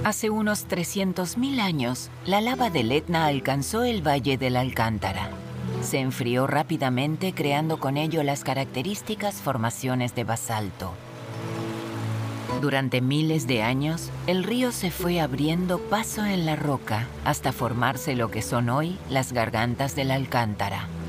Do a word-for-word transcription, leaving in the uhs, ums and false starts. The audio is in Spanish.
Hace unos trescientos mil años, la lava del Etna alcanzó el Valle del Alcántara. Se enfrió rápidamente, creando con ello las características formaciones de basalto. Durante miles de años, el río se fue abriendo paso en la roca hasta formarse lo que son hoy las gargantas del Alcántara.